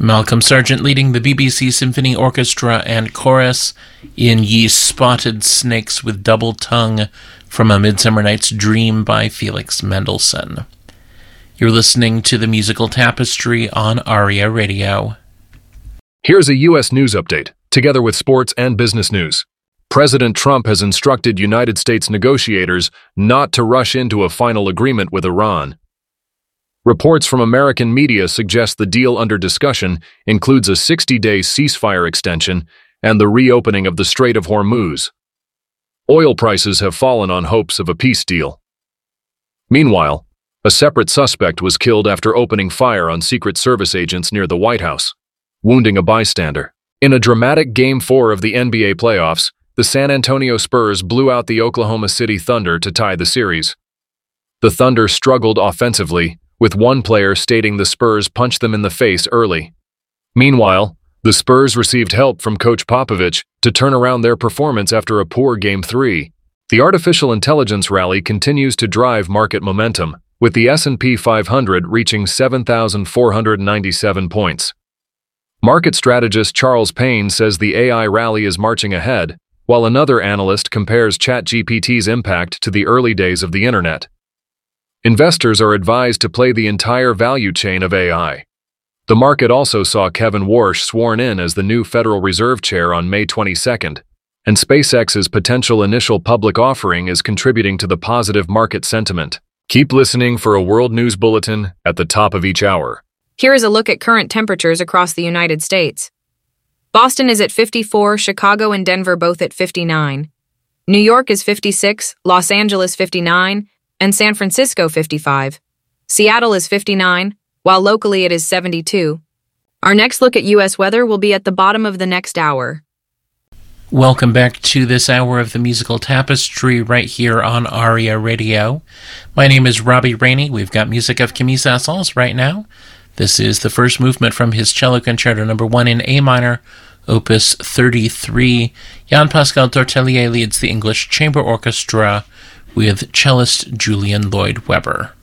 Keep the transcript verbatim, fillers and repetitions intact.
Malcolm Sargent leading the B B C Symphony Orchestra and Chorus in Ye Spotted Snakes with Double Tongue from A Midsummer Night's Dream by Felix Mendelssohn. You're listening to the Musical Tapestry on ARIA Radio. Here's a U S news update, together with sports and business news. President Trump has instructed United States negotiators not to rush into a final agreement with Iran. Reports from American media suggest the deal under discussion includes a sixty-day ceasefire extension and the reopening of the Strait of Hormuz. Oil prices have fallen on hopes of a peace deal. Meanwhile, a separate suspect was killed after opening fire on Secret Service agents near the White House, wounding a bystander. In a dramatic Game four of the N B A playoffs, the San Antonio Spurs blew out the Oklahoma City Thunder to tie the series. The Thunder struggled offensively, with one player stating the Spurs punched them in the face early. Meanwhile, the Spurs received help from Coach Popovich to turn around their performance after a poor Game three. The artificial intelligence rally continues to drive market momentum, with the S and P five hundred reaching seven thousand four hundred ninety-seven points. Market strategist Charles Payne says the A I rally is marching ahead, while another analyst compares ChatGPT's impact to the early days of the Internet. Investors are advised to play the entire value chain of A I. The market also saw Kevin Warsh sworn in as the new Federal Reserve Chair on May twenty-second, and SpaceX's potential initial public offering is contributing to the positive market sentiment. Keep listening for a World News Bulletin at the top of each hour. Here is a look at current temperatures across the United States. Boston is at fifty-four, Chicago and Denver both at fifty-nine. New York is fifty-six, Los Angeles fifty-nine, and San Francisco fifty-five. Seattle is fifty-nine, while locally it is seventy-two. Our next look at U S weather will be at the bottom of the next hour. Welcome back to this hour of the Musical Tapestry right here on ARIA Radio. My name is Robbie Rainey. We've got music of Camille Saint-Saëns right now. This is the first movement from his Cello Concerto number one in A minor, opus thirty-three. Jean-Pascal Tortelier leads the English Chamber Orchestra with cellist Julian Lloyd Webber.